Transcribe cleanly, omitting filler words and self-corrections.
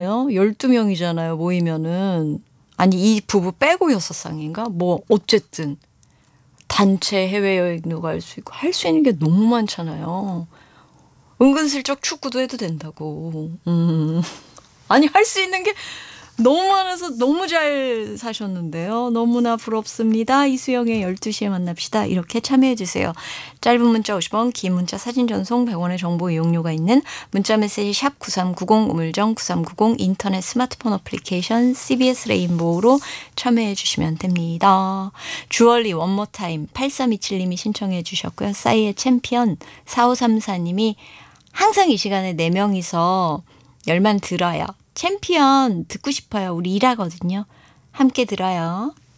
아니에요? 12명이잖아요, 모이면은. 아니, 이 부부 빼고 6쌍인가? 뭐, 어쨌든. 단체 해외여행도 갈 수 있고, 할 수 있는 게 너무 많잖아요. 은근슬쩍 축구도 해도 된다고. 아니, 할 수 있는 게 너무 많아서 너무 잘 사셨는데요. 너무나 부럽습니다. 이수영의 12시에 만납시다. 이렇게 참여해주세요. 짧은 문자 50원, 긴 문자 사진 전송 100원의 정보 이용료가 있는 문자 메시지 샵 9390, 우물정 9390, 인터넷 스마트폰 어플리케이션 CBS 레인보우로 참여해 주시면 됩니다. 주얼리 원모타임 8327님이 신청해 주셨고요. 싸이의 챔피언 4534님이 항상 이 시간에 4명이서 열만 들어요. 챔피언 듣고 싶어요. 우리 일하거든요. 함께 들어요.